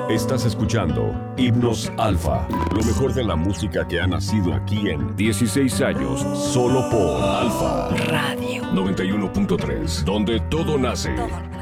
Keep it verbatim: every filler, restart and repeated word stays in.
Estás escuchando Himnos Alfa, lo mejor de la música que ha nacido aquí en dieciséis años, solo por Alfa Radio noventa y uno punto tres, donde todo nace. Todo.